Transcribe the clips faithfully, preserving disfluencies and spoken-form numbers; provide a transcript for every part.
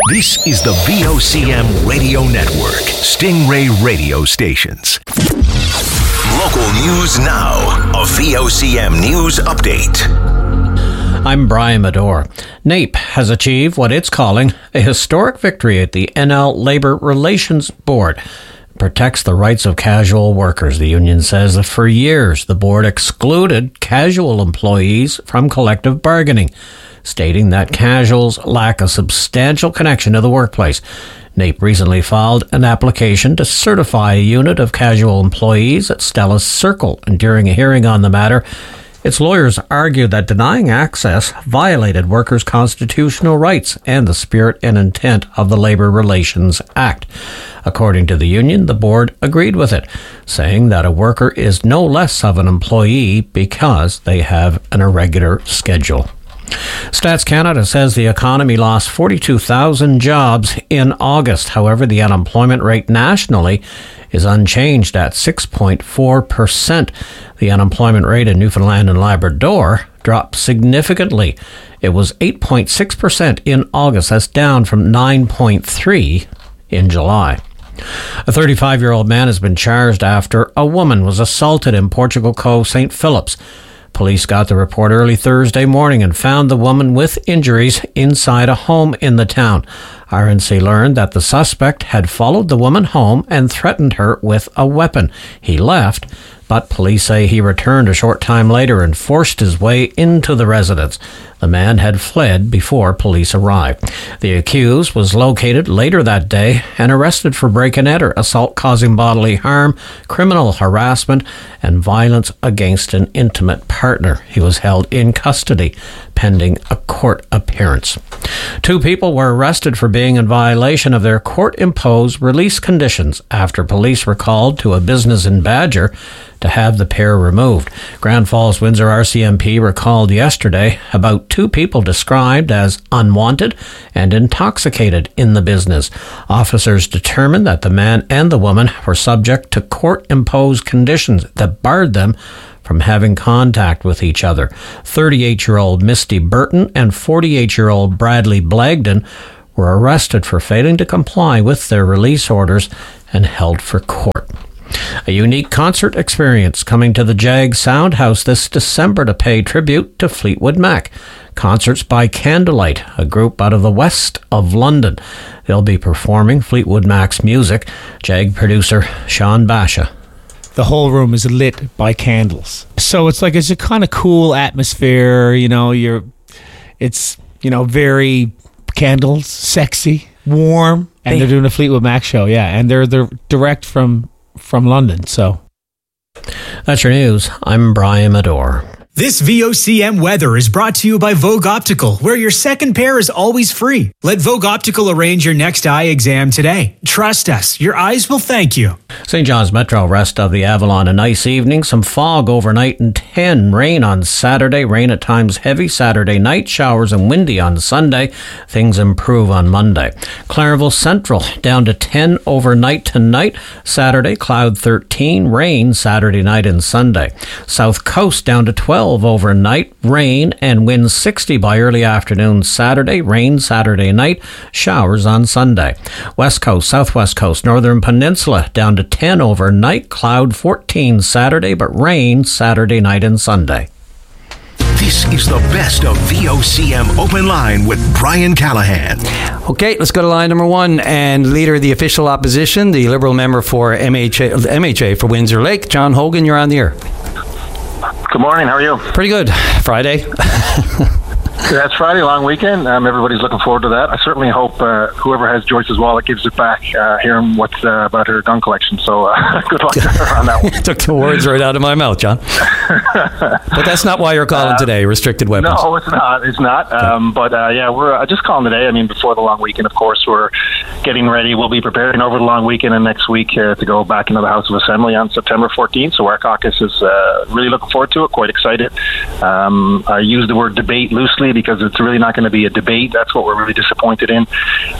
This is the V O C M Radio Network, Stingray Radio Stations. Local news now, a V O C M News Update. I'm Brian Medore. NAPE has achieved what it's calling a historic victory at the N L Labour Relations Board. It protects the rights of casual workers. The union says that for years the board excluded casual employees from collective bargaining, stating that casuals lack a substantial connection to the workplace. NAPE recently filed an application to certify a unit of casual employees at Stella's Circle, and during a hearing on the matter, its lawyers argued that denying access violated workers' constitutional rights and the spirit and intent of the Labour Relations Act. According to the union, the board agreed with it, saying that a worker is no less of an employee because they have an irregular schedule. Stats Canada says the economy lost forty-two thousand jobs in August. However, the unemployment rate nationally is unchanged at six point four percent. The unemployment rate in Newfoundland and Labrador dropped significantly. It was eight point six percent in August. That's down from nine point three percent in July. A thirty-five-year-old man has been charged after a woman was assaulted in Portugal Cove, Saint Philip's. Police got the report early Thursday morning and found the woman with injuries inside a home in the town. R N C learned that the suspect had followed the woman home and threatened her with a weapon. He left, but police say he returned a short time later and forced his way into the residence. The man had fled before police arrived. The accused was located later that day and arrested for break-and-enter, assault causing bodily harm, criminal harassment, and violence against an intimate partner. He was held in custody pending a court appearance. Two people were arrested for being in violation of their court-imposed release conditions after police were called to a business in Badger to have the pair removed. Grand Falls Windsor R C M P recalled yesterday about two people described as unwanted and intoxicated in the business. Officers determined that the man and the woman were subject to court-imposed conditions that barred them from having contact with each other. thirty-eight-year-old Misty Burton and forty-eight-year-old Bradley Blagden were arrested for failing to comply with their release orders and held for court. A unique concert experience coming to the Jag Soundhouse this December to pay tribute to Fleetwood Mac. Concerts by Candlelight, a group out of the west of London. They'll be performing Fleetwood Mac's music. Jag producer Sean Basha. The whole room is lit by candles. So it's like, it's a kind of cool atmosphere, you know, you're, it's, you know, very candles, sexy, warm, and hey. They're doing a Fleetwood Mac show, yeah, and they're they're direct from from London, so. That's your news. I'm Brian Medore. This V O C M weather is brought to you by Vogue Optical, where your second pair is always free. Let Vogue Optical arrange your next eye exam today. Trust us, your eyes will thank you. Saint John's Metro, rest of the Avalon, a nice evening. Some fog overnight and ten. Rain on Saturday. Rain at times heavy Saturday night. Showers and windy on Sunday. Things improve on Monday. Clareville Central down to ten overnight tonight. Saturday, cloud thirteen. Rain Saturday night and Sunday. South Coast down to twelve overnight. Rain and winds sixty by early afternoon Saturday. Rain Saturday night. Showers on Sunday. West Coast, Southwest Coast, Northern Peninsula down to ten overnight. Cloud fourteen Saturday, but rain Saturday night and Sunday. This is the best of V O C M Open Line with Brian Callahan. Okay, let's go to line number one. And leader of the official opposition, the Liberal member for M H A, M H A for Windsor Lake, John Hogan, you're on the air. Good morning. How are you? Pretty good. Friday. That's Friday, long weekend. Um, everybody's looking forward to that. I certainly hope uh, whoever has Joyce's wallet gives it back, uh, hearing what's uh, about her gun collection. So uh, good luck to her on that one. Took the words right out of my mouth, John. But that's not why you're calling uh, today, restricted weapons. No, it's not. It's not. Um, but uh, yeah, we're uh, just calling today. I mean, before the long weekend, of course, we're getting ready. We'll be preparing over the long weekend and next week uh, to go back into the House of Assembly on September fourteenth. So our caucus is uh, really looking forward to it, quite excited. Um, I use the word debate loosely because it's really not going to be a debate. That's what we're really disappointed in.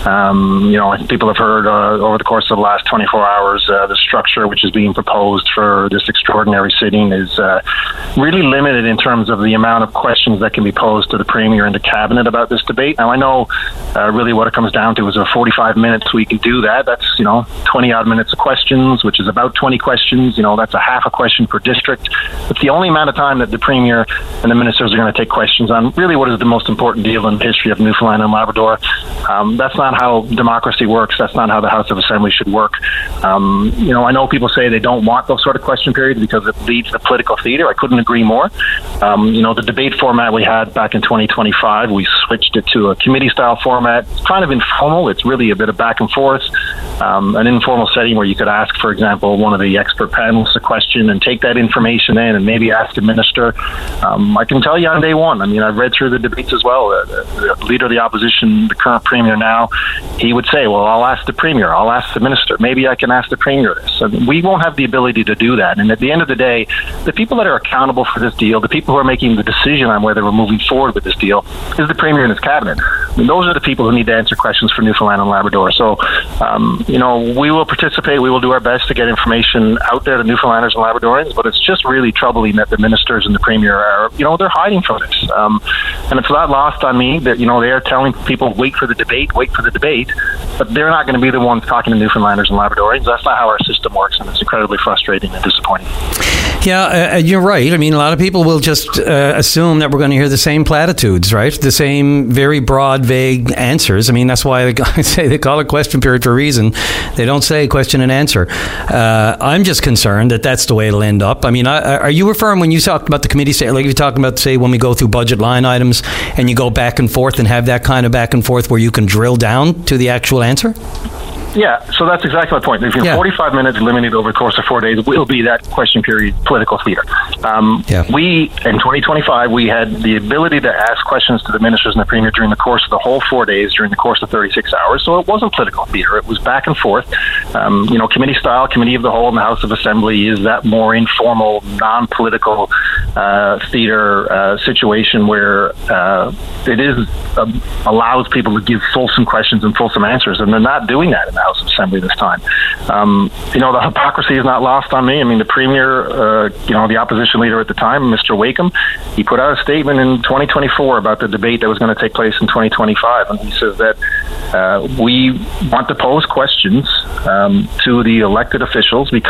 Um, you know, people have heard uh, over the course of the last twenty-four hours, uh, the structure which is being proposed for this extraordinary sitting is uh, really limited in terms of the amount of questions that can be posed to the Premier and the Cabinet about this debate. Now, I know uh, really what it comes down to is a forty-five minutes we can do that. That's, you know, twenty odd minutes of questions, which is about twenty questions. You know, that's a half a question per district. It's the only amount of time that the Premier and the ministers are going to take questions on really what is the most important deal in the history of Newfoundland and Labrador. Um, that's not how democracy works. That's not how the House of Assembly should work. Um, you know, I know people say they don't want those sort of question periods because it leads to political theater. I couldn't agree more. Um, you know, the debate format we had back in twenty twenty-five, we switched it to a committee-style format. It's kind of informal. It's really a bit of back and forth, um, an informal setting where you could ask, for example, one of the expert panelists a question and take that information in and maybe ask a minister. Um, I can tell you on day one, I mean, I've read through the debates as well. Uh, the, the leader of the opposition, the current Premier now, he would say, well, I'll ask the Premier, I'll ask the minister, maybe I can ask the Premier this. And we won't have the ability to do that. And at the end of the day, the people that are accountable for this deal, the people who are making the decision on whether we're moving forward with this deal, is the Premier and his Cabinet. I mean, those are the people who need to answer questions for Newfoundland and Labrador. So, um, you know, we will participate. We will do our best to get information out there to Newfoundlanders and Labradorians, but it's just really troubling that the ministers and the Premier are, you know, they're hiding from this. Um, and it's not lost on me that, you know, they are telling people, wait for the debate, wait for the debate, but they're not going to be the ones talking to Newfoundlanders and Labradorians. That's not how our system works, and it's incredibly frustrating and disappointing. Yeah, uh, you're right. I mean, a lot of people will just uh, assume that we're going to hear the same platitudes, right? The same very broad, vague answers. I mean, that's why I say they call it question period for a reason. They don't say question and answer. Uh, I'm just concerned that that's the way it'll end up. I mean, I, are you referring, when you talked about the committee, like you're talking about, say, when we go through budget line items and you go back and forth and have that kind of back and forth where you can drill down to the actual answer? Yeah, so that's exactly my point. If you're yeah. forty-five minutes limited over the course of four days, will be that question period political theater. Um, yeah. We, in twenty twenty-five, we had the ability to ask questions to the ministers and the Premier during the course of the whole four days, during the course of thirty-six hours. So it wasn't political theater. It was back and forth. Um, you know, committee style, committee of the whole in the House of Assembly is that more informal, non-political uh, theater uh, situation where uh, it is uh, allows people to give fulsome questions and fulsome answers, and they're not doing that in the House of Assembly this time. Um, you know, the hypocrisy is not lost on me. I mean, the Premier, uh, you know, the opposition leader at the time, Mister Wakeham, he put out a statement in twenty twenty-four about the debate that was going to take place in twenty twenty-five, and he says that uh, we want to pose questions um, to the elected officials because